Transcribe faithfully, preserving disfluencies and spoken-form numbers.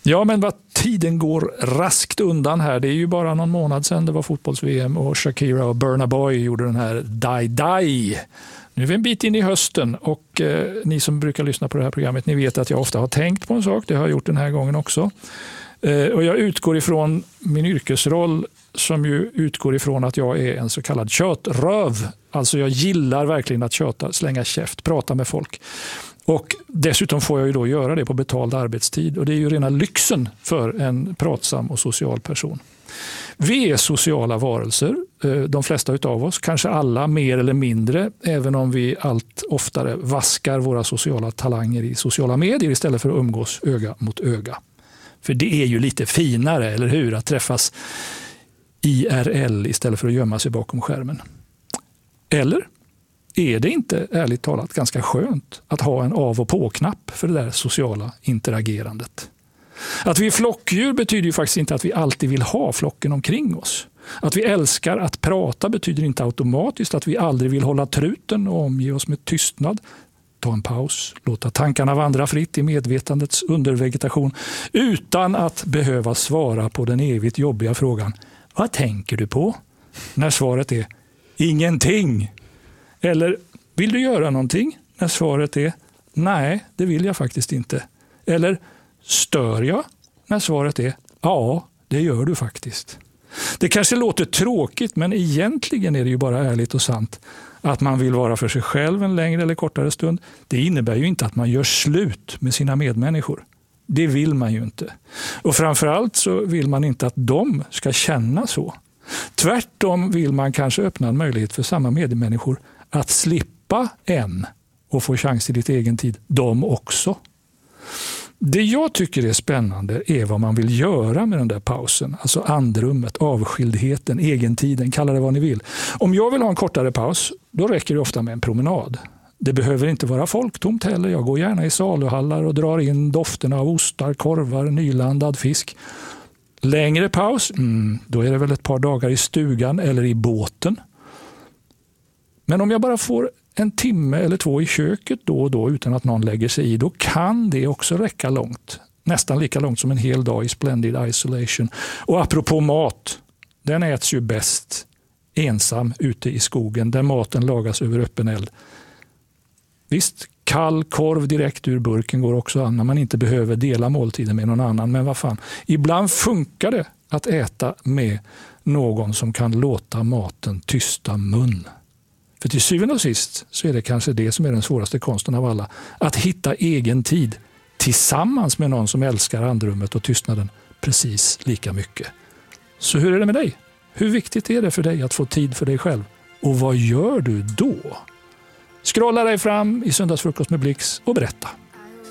Ja, men vad tiden går raskt undan här. Det är ju bara någon månad sedan det var fotbolls-V M och Shakira och Burna Boy gjorde den här Die Die. Nu är vi en bit in i hösten och eh, ni som brukar lyssna på det här programmet, ni vet att jag ofta har tänkt på en sak. Det har jag gjort den här gången också. Eh, och jag utgår ifrån min yrkesroll som ju utgår ifrån att jag är en så kallad tjötröv. Alltså jag gillar verkligen att köta, slänga käft, prata med folk. Och dessutom får jag ju då göra det på betald arbetstid. Och det är ju rena lyxen för en pratsam och social person. Vi är sociala varelser, de flesta utav oss, kanske alla mer eller mindre, även om vi allt oftare vaskar våra sociala talanger i sociala medier istället för att umgås öga mot öga. För det är ju lite finare, eller hur, att träffas I R L istället för att gömma sig bakom skärmen. Eller är det inte, ärligt talat, ganska skönt att ha en av- och på-knapp för det där sociala interagerandet? Att vi är flockdjur betyder ju faktiskt inte att vi alltid vill ha flocken omkring oss. Att vi älskar att prata betyder inte automatiskt att vi aldrig vill hålla truten och omge oss med tystnad. Ta en paus, låta tankarna vandra fritt i medvetandets undervegetation utan att behöva svara på den evigt jobbiga frågan: vad tänker du på? När svaret är ingenting. Eller vill du göra någonting? När svaret är nej, det vill jag faktiskt inte. Eller stör jag? När svaret är ja, det gör du faktiskt. Det kanske låter tråkigt, men egentligen är det ju bara ärligt och sant att man vill vara för sig själv en längre eller kortare stund. Det innebär ju inte att man gör slut med sina medmänniskor. Det vill man ju inte. Och framförallt så vill man inte att de ska känna så. Tvärtom vill man kanske öppna en möjlighet för samma medmänniskor att slippa en och få chans till lite egen tid, de också. Det jag tycker är spännande är vad man vill göra med den där pausen. Alltså andrummet, avskildheten, egentiden, kalla det vad ni vill. Om jag vill ha en kortare paus, då räcker det ofta med en promenad. Det behöver inte vara folktomt heller. Jag går gärna i saluhallar och drar in dofterna av ostar, korvar, nylandad fisk. Längre paus, mm, då är det väl ett par dagar i stugan eller i båten. Men om jag bara får en timme eller två i köket då och då utan att någon lägger sig i, då kan det också räcka långt. Nästan lika långt som en hel dag i splendid isolation. Och apropå mat, den äts ju bäst ensam ute i skogen där maten lagas över öppen eld. Visst, kall korv direkt ur burken går också an när man inte behöver dela måltiden med någon annan. Men vad fan, ibland funkar det att äta med någon som kan låta maten tysta mun. För till syvende och sist så är det kanske det som är den svåraste konsten av alla. Att hitta egen tid tillsammans med någon som älskar andrummet och tystnaden precis lika mycket. Så hur är det med dig? Hur viktigt är det för dig att få tid för dig själv? Och vad gör du då? Scrolla dig fram i Söndagsfrukost med Blix och berätta.